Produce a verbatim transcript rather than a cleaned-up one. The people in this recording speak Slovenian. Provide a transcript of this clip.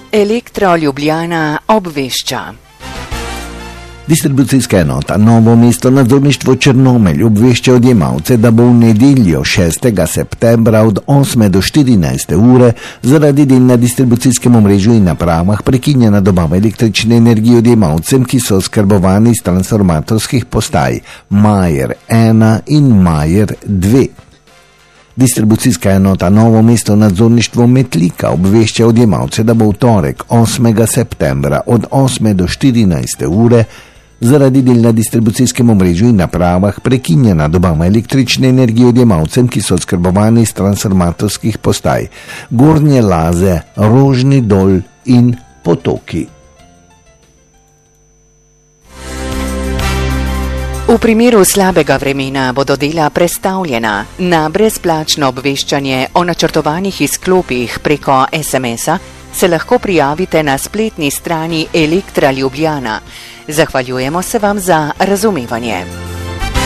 Elektro Ljubljana obvešča. Distribucijska enota Novo mesto nadzorništvo Črnomelj obvešča odjemalce, da bo v nedeljo šestega septembra od osme do štirinajste ure zaradi del na distribucijskem omrežju in napravah prekinjena dobava električne energije odjemalcem, ki so oskrbovani iz transformatorskih postaj Majer ena in Majer dve. Distribucijska enota Novo mesto nadzorništvo Metlika obvešča odjemalce, da bo v torek osmega septembra od osme do štirinajste ure zaradi del na distribucijskem omrežju in napravah prekinjena dobava električne energije odjemalcem, ki so oskrbovani iz transformatorskih postaj Gornje Laze, Rožni dol in Potoki. V primeru slabega vremena bodo dela prestavljena. Na brezplačno obveščanje o načrtovanih izklopih preko es em es-a se lahko prijavite na spletni strani Elektra Ljubljana. Zahvaljujemo se vam za razumevanje.